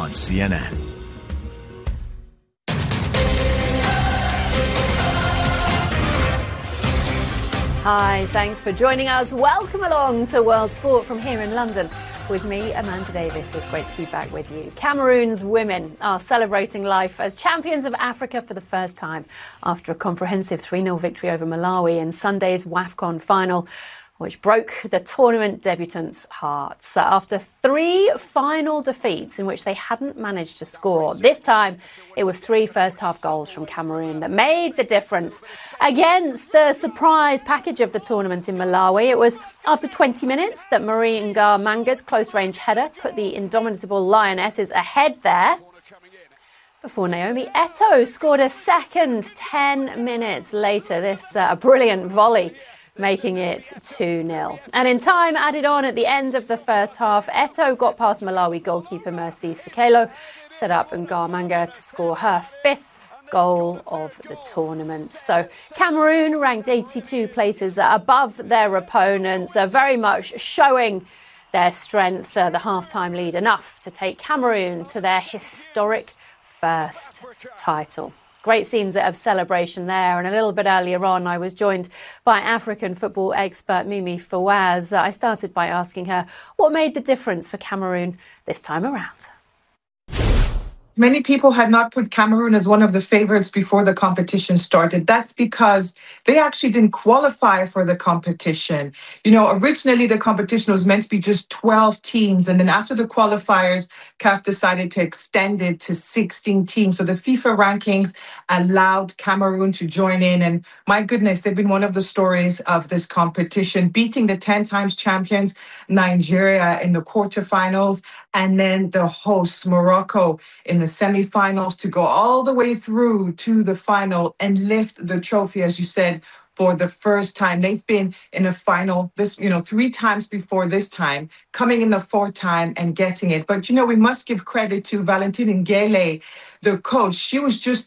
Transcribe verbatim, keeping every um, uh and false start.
on C N N. Hi, thanks for joining us. Welcome along to World Sport from here in London. With me, Amanda Davis. It's great to be back with you. Cameroon's women are celebrating life as champions of Africa for the first time after a comprehensive three nil victory over Malawi in Sunday's WAFCON final, which broke the tournament debutants' hearts. After three final defeats in which they hadn't managed to score, this time it was three first-half goals from Cameroon that made the difference against the surprise package of the tournament in Malawi. It was after twenty minutes that Marie Nga Manga's close-range header put the indomitable Lionesses ahead there, before Naomi Eto'o scored a second ten minutes later. This uh, brilliant volley making it two nil. And in time added on at the end of the first half, Eto'o got past Malawi goalkeeper Mercy Sekelo, set up Nga Manga to score her fifth goal of the tournament. So Cameroon ranked eighty-two places above their opponents, uh, very much showing their strength, uh, the half-time lead enough to take Cameroon to their historic first title. Great scenes of celebration there. And a little bit earlier on, I was joined by African football expert Mimi Fawaz. I started by asking her what made the difference for Cameroon this time around. Many people had not put Cameroon as one of the favorites before the competition started. That's because they actually didn't qualify for the competition. You know, originally the competition was meant to be just twelve teams. And then after the qualifiers, C A F decided to extend it to sixteen teams. So the FIFA rankings allowed Cameroon to join in. And my goodness, they've been one of the stories of this competition, beating the ten times champions Nigeria in the quarterfinals, and then the hosts Morocco in the semifinals to go all the way through to the final and lift the trophy, as you said, for the first time. They've been in a final this, you know, three times before this time, coming in the fourth time and getting it. But, you know, we must give credit to Valentine Ngele, the coach. She was just